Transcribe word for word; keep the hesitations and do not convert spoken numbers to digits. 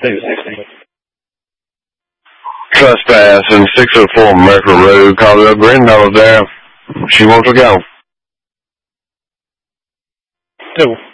Trespass in six oh four Mercer Road. Called up Granddaughter there. She wants to go. Two.